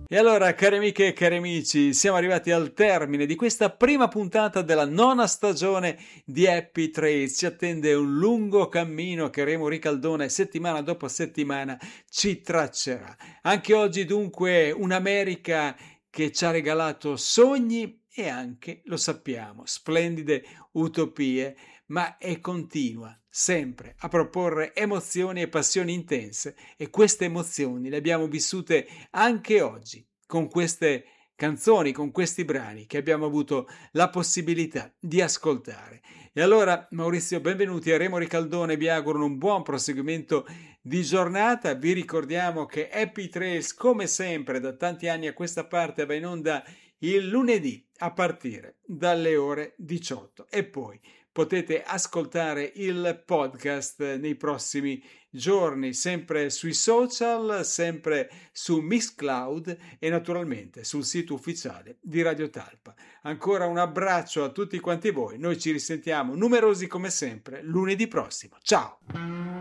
E allora, cari amiche e cari amici, siamo arrivati al termine di questa prima puntata della 9ª stagione di Happy Trails. Ci attende un lungo cammino che Remo Ricaldone settimana dopo settimana ci traccerà. Anche oggi dunque un'America che ci ha regalato sogni e anche, lo sappiamo, splendide utopie, ma è continua sempre a proporre emozioni e passioni intense, e queste emozioni le abbiamo vissute anche oggi con queste canzoni, con questi brani che abbiamo avuto la possibilità di ascoltare. E allora, Maurizio, benvenuti a Remo Ricaldone, vi auguro un buon proseguimento di giornata. Vi ricordiamo che Happy Trails, come sempre da tanti anni a questa parte, va in onda il lunedì a partire dalle ore 18 e poi potete ascoltare il podcast nei prossimi giorni, sempre sui social, sempre su Mixcloud e naturalmente sul sito ufficiale di Radio Talpa. Ancora un abbraccio a tutti quanti voi, noi ci risentiamo numerosi come sempre lunedì prossimo. Ciao!